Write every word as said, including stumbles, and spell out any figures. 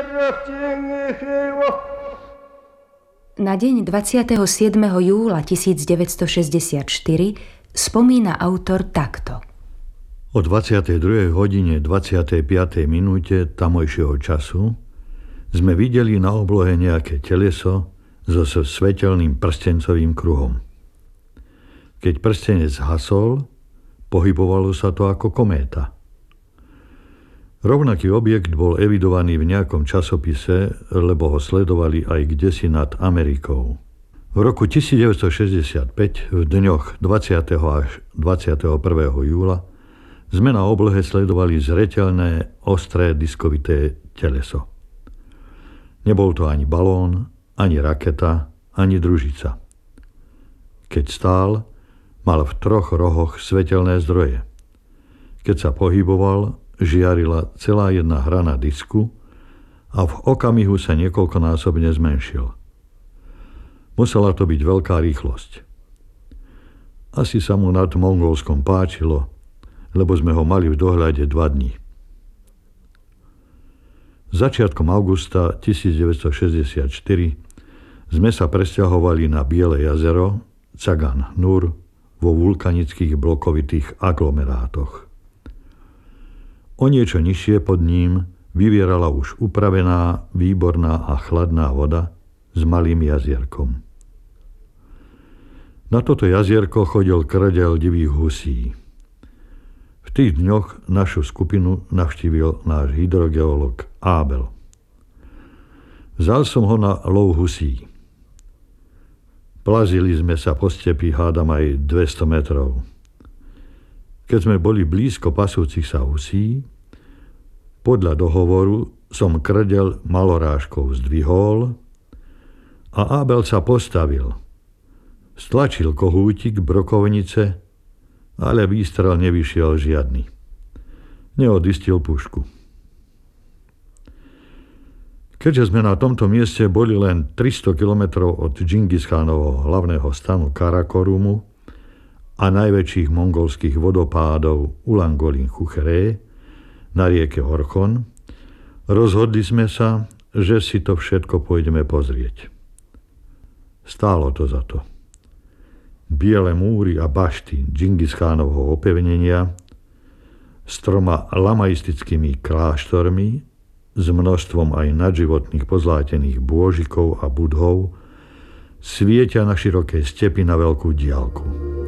Na deň dvadsiateho siedmeho júla tisícdeväťstošesťdesiatštyri spomína autor takto. O dvadsiatej druhej hodine dvadsiatej piatej minúte tamojšieho času sme videli na oblohe nejaké teleso so svetelným prstencovým kruhom. Keď prstenec zhasol, pohybovalo sa to ako kométa. Rovnaký objekt bol evidovaný v nejakom časopise, lebo ho sledovali aj kdesi nad Amerikou. V roku devätnásťstošesťdesiatpäť, v dňoch dvadsiateho až dvadsiateho prvého júla, sme na oblohe sledovali zreteľné, ostré diskovité teleso. Nebol to ani balón, ani raketa, ani družica. Keď stál, mal v troch rohoch svetelné zdroje. Keď sa pohyboval, žiarila celá jedna hrana disku a v okamihu sa niekoľkonásobne zmenšil. Musela to byť veľká rýchlosť. Asi sa mu nad Mongolskom páčilo, lebo sme ho mali v dohľade dva dni. Začiatkom augusta tisícdeväťstošesťdesiatštyri sme sa presťahovali na Biele jazero, Cagan Nur, vo vulkanických blokovitých aglomerátoch. O niečo nižšie pod ním vyvierala už upravená, výborná a chladná voda s malým jazierkom. Na toto jazierko chodil krdel divých husí. V tých dňoch našu skupinu navštívil náš hydrogeolog Abel. Vzal som ho na lov husí. Plazili sme sa po stepi hádam aj dvesto metrov. Keď sme boli blízko pasúcich sa husí, podľa dohovoru som krdel malorážkou zdvihol a Abel sa postavil. Stlačil kohútik brokovnice, ale výstrel nevyšiel žiadny. Neodistil pušku. Keďže sme na tomto mieste boli len tristo kilometrov od Džingischánovho hlavného stanu Karakorumu a najväčších mongolských vodopádov Ulangolin Chuchere na rieke Orchon, rozhodli sme sa, že si to všetko pôjdeme pozrieť. Stálo to za to. Biele múry a bašty Džingischánovho opevnenia s troma lamaistickými kláštormi, s množstvom aj nadživotných pozlátených bôžikov a budhov svietia na širokej stepi na veľkú diaľku.